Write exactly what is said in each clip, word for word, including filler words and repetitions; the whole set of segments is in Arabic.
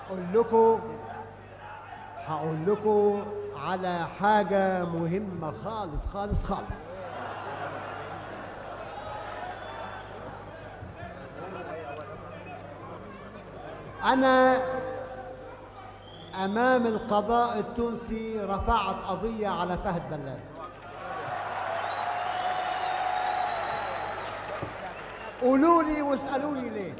هقول لكم هقول لكم على حاجة مهمة خالص خالص خالص. أنا أمام القضاء التونسي رفعت قضية على فهد بلان. قولوا لي واسألوني ليه.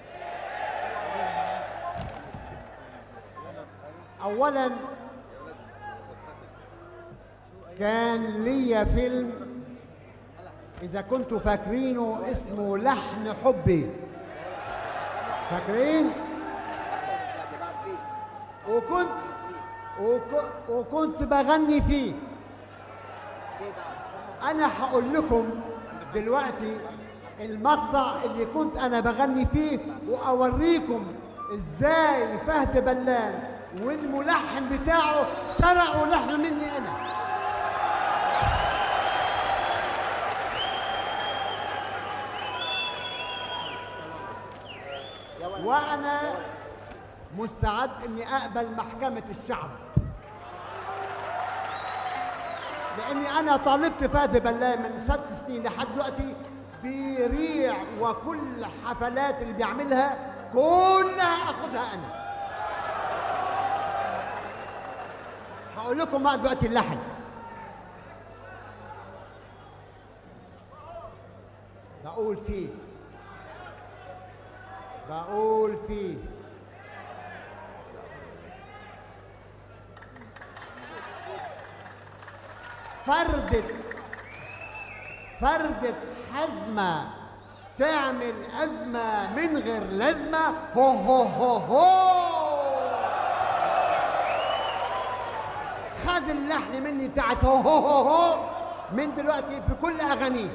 أولاً كان ليا فيلم إذا كنتوا فاكرينه اسمه لحن حبي، فاكرين؟ وكنت وكنت بغني فيه. أنا هقول لكم دلوقتي المقطع اللي كنت أنا بغني فيه، وأوريكم إزاي فهد بلان والملحن بتاعه سرقوا لحن مني أنا. وأنا مستعد إني أقبل محكمة الشعب، لأني أنا طالبت فهد بلان من ست سنين لحد دلوقتي بيريع، وكل حفلات اللي بيعملها كلها أخدها أنا. هقول لكم بقى دلوقتي اللحن. بقول فيه بقول فيه فردة فردة حزمة تعمل أزمة من غير لازمة. هو هو هو هو خد اللحن مني بتاعت هو هو هو هو من دلوقتي في كل أغانيه.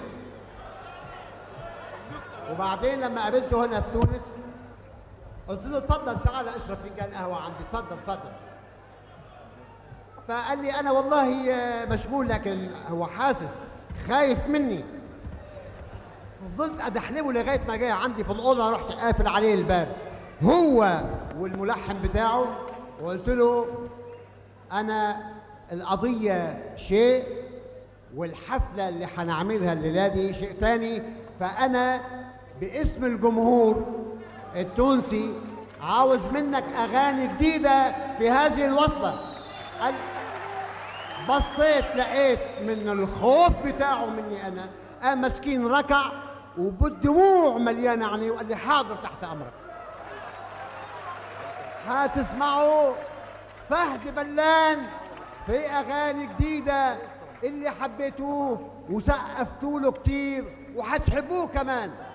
وبعدين لما قابلته هنا في تونس قلت له اتفضل تعالى اشرب فنجان قهوة عندي، اتفضل اتفضل. فقال لي أنا والله مشغول، لكن هو حاسس خايف مني. فضلت أدحلبه لغاية ما جاي عندي في الأوضة، رحت قافل عليه الباب هو والملحن بتاعه، وقلت له أنا القضية شيء والحفلة اللي هنعملها الليلة دي شيء تاني، فأنا باسم الجمهور التونسي عاوز منك أغاني جديدة في هذه الوصلة. قال بصيت لقيت من الخوف بتاعه مني أنا قام مسكين ركع وبالدموع مليانة عني، وقال لي حاضر تحت أمرك. هتسمعوا فهد بلان في أغاني جديدة اللي حبيتوه وسقفتوا له كتير وهتحبوه كمان.